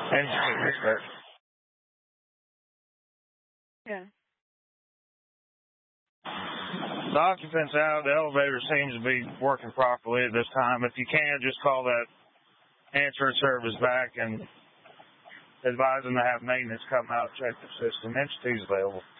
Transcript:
Yeah. The occupant's out. The elevator seems to be working properly at this time. If you can, just call that answering service back and advise them to have maintenance come out and check the system. Entity's available.